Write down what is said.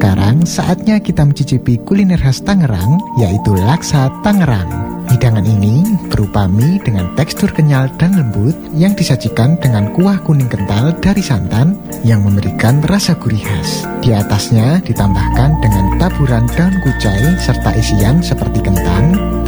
sekarang saatnya kita mencicipi kuliner khas Tangerang, yaitu laksa Tangerang. Hidangan ini berupa mie dengan tekstur kenyal dan lembut yang disajikan dengan kuah kuning kental dari santan yang memberikan rasa gurih khas. Di atasnya ditambahkan dengan taburan daun kucai serta isian seperti kentang,